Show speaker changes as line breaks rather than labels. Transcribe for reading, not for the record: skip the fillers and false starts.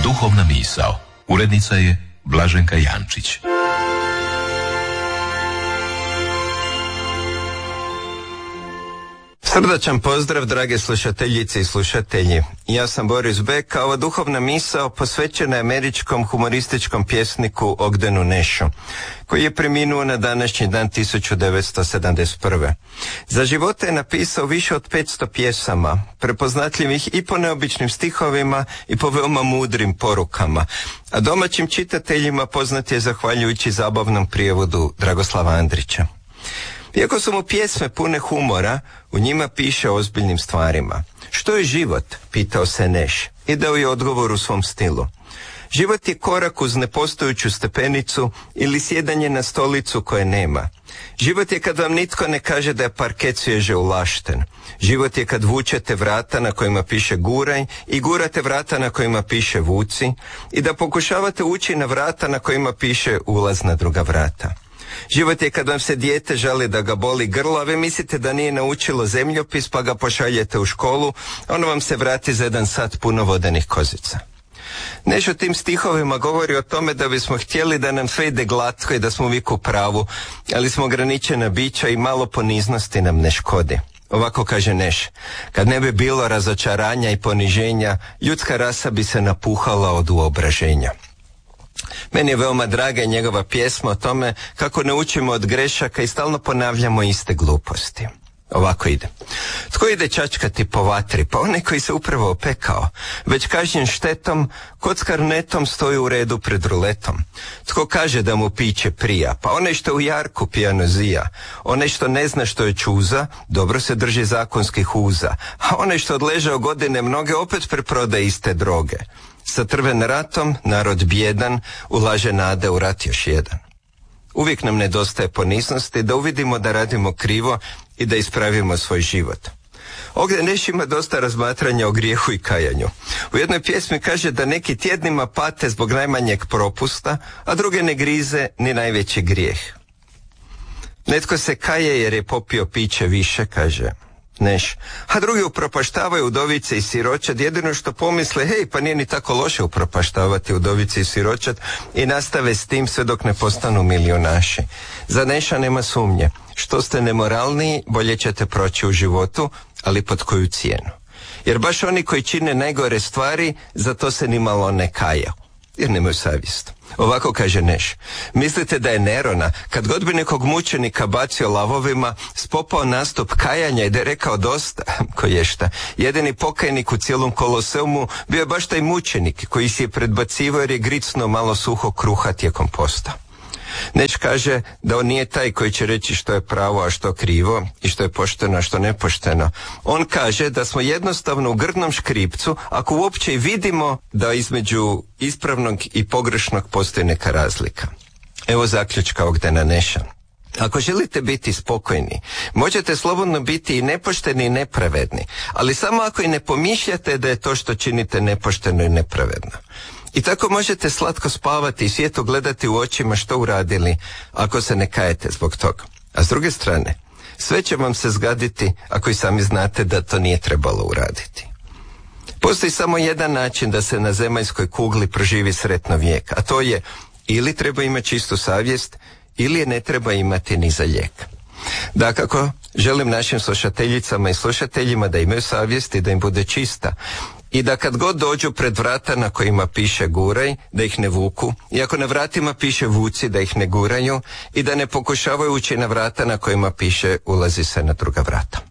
Duhovna misao. Urednica je Blaženka Jančić.
Srdačan pozdrav, drage slušateljice i slušatelji. Ja sam Boris Beck, a ova duhovna misao posvećena je američkom humorističkom pjesniku Ogdenu Nashu, koji je preminuo na današnji dan 1971. Za života je napisao više od 500 pjesama, prepoznatljivih i po neobičnim stihovima i po veoma mudrim porukama, a domaćim čitateljima poznat je zahvaljujući zabavnom prijevodu Dragoslava Andrića. Iako su mu pjesme pune humora, u njima piše o ozbiljnim stvarima. Što je život? Pitao se Nash i dao je odgovor u svom stilu. Život je korak uz nepostojuću stepenicu ili sjedanje na stolicu koje nema. Život je kad vam nitko ne kaže da je parket svježe ulašten. Život je kad vučete vrata na kojima piše guraj i gurate vrata na kojima piše vuci i da pokušavate ući na vrata na kojima piše ulaz na druga vrata. Život je kad vam se dijete žali da ga boli grlo, a vi mislite da nije naučilo zemljopis pa ga pošaljete u školu, ono vam se vrati za 1 sat puno vodenih kozica. Nash u tim stihovima govori o tome da bismo htjeli da nam sve ide glatko i da smo uvijek u pravu, ali smo ograničena bića i malo poniznosti nam ne škodi. Ovako kaže Nash: kad ne bi bilo razočaranja i poniženja, ljudska rasa bi se napuhala od uobraženja. Meni je veoma draga njegova pjesma o tome kako ne učimo od grešaka i stalno ponavljamo iste gluposti. Ovako ide. Tko ide čačkati po vatri? Pa onaj koji se upravo opekao. Već kažnjen štetom, kockar netom stoji u redu pred ruletom. Tko kaže da mu piće prija? Pa onaj što u jarku pijano zija. Onaj što ne zna što je čuza, dobro se drži zakonskih uza. A onaj što odležao godine mnoge opet preprodaje iste droge. Sa trven ratom, narod bjedan, ulaže nade u rat još jedan. Uvijek nam nedostaje poniznosti da uvidimo da radimo krivo i da ispravimo svoj život. Ogden Nash ima dosta razmatranja o grijehu i kajanju. U jednoj pjesmi kaže da neki tjednima pate zbog najmanjeg propusta, a druge ne grize ni najveći grijeh. Netko se kaje jer je popio piće više, kaže Nash, a drugi upropaštavaju udovice i siročad, jedino što pomisle, hej, pa nije ni tako loše upropaštavati udovice i siročad, i nastave s tim sve dok ne postanu milijunaši. Za Nasha nema sumnje. Što ste nemoralniji, bolje ćete proći u životu, ali pod koju cijenu? Jer baš oni koji čine najgore stvari, za to se ni malo ne kajaju, jer nemaju savjest. Ovako kaže Nash: mislite da je Nerona, kad god bi nekog mučenika bacio lavovima, spopao nastup kajanja i da je rekao dosta, koješta, jedini pokajnik u cijelom Koloseumu bio je baš taj mučenik koji si je predbacivao jer je gricnuo malo suho kruha tijekom posta. Nash kaže da on nije taj koji će reći što je pravo, a što krivo, i što je pošteno, a što nepošteno. On kaže da smo jednostavno u grdnom škripcu ako uopće i vidimo da između ispravnog i pogrešnog postoji neka razlika. Evo zaključka Ogdena Nasha. Ako želite biti spokojni, možete slobodno biti i nepošteni i nepravedni, ali samo ako i ne pomišljate da je to što činite nepošteno i nepravedno. I tako možete slatko spavati i svijetu gledati u očima što uradili ako se ne kajete zbog toga. A s druge strane, sve će vam se zgaditi ako i sami znate da to nije trebalo uraditi. Postoji samo jedan način da se na zemaljskoj kugli proživi sretno vijek, a to je ili treba imati čistu savjest ili je ne treba imati ni za lijek. Dakako, želim našim slušateljicama i slušateljima da imaju savjest i da im bude čista. I da kad god dođu pred vrata na kojima piše guraj, da ih ne vuku, i ako na vratima piše vuci, da ih ne guraju, i da ne pokušavaju ući na vrata na kojima piše ulazi se na druga vrata.